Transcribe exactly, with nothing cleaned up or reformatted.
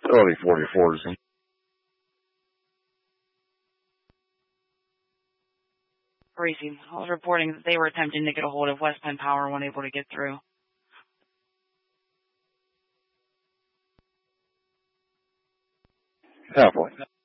early forty-fours. Gracie, I was reporting that they were attempting to get a hold of West Penn Power and weren't able to get through. Halfway.